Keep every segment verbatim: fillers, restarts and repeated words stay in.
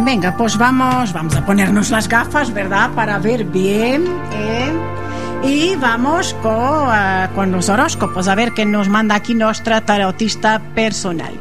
Venga, pues vamos, vamos a ponernos las gafas, ¿verdad? Para ver bien, ¿eh? Y vamos con, uh, con los horóscopos, a ver qué nos manda aquí nuestra tarotista personal.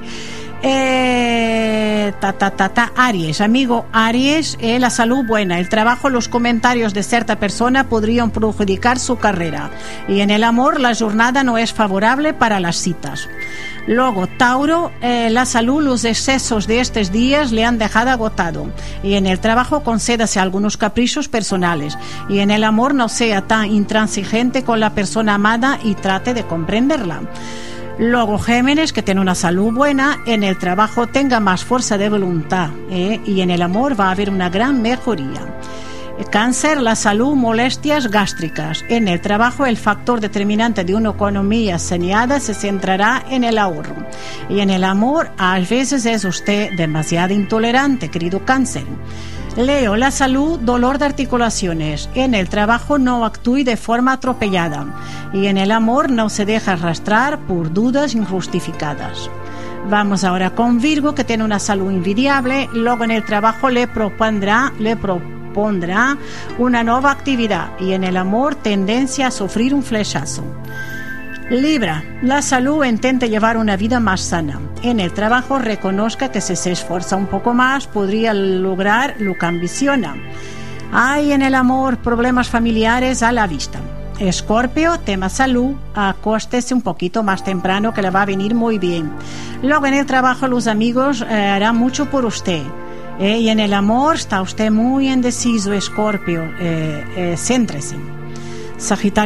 Eh, ta, ta, ta, ta, Aries, amigo Aries, eh, la salud buena, el trabajo, los comentarios de cierta persona podrían perjudicar su carrera, y en el amor la jornada no es favorable para las citas. Luego, Tauro, eh, la salud, los excesos de estos días le han dejado agotado, y en el trabajo concédase algunos caprichos personales, y en el amor no sea tan intransigente con la persona amada y trate de comprenderla. Luego, Géminis, que tiene una salud buena, en el trabajo tenga más fuerza de voluntad, ¿eh? y en el amor va a haber una gran mejoría. Cáncer, la salud, molestias gástricas. En el trabajo, el factor determinante de una economía saneada se centrará en el ahorro. Y en el amor, a veces es usted demasiado intolerante, querido Cáncer. Leo, la salud, dolor de articulaciones. En el trabajo no actúe de forma atropellada. Y en el amor no se deja arrastrar por dudas injustificadas. Vamos ahora con Virgo, que tiene una salud envidiable. Luego en el trabajo le propondrá, le propondrá una nueva actividad. Y en el amor tendencia a sufrir un flechazo. Libra, la salud, intente llevar una vida más sana. En el trabajo reconozca que si se esfuerza un poco más podría lograr lo que ambiciona. Hay en el amor problemas familiares a la vista. Escorpio, tema salud, acóstese un poquito más temprano que le va a venir muy bien. Luego en el trabajo los amigos eh, harán mucho por usted. Eh, y en el amor está usted muy indeciso, Escorpio, eh, eh, céntrese. Sagitario.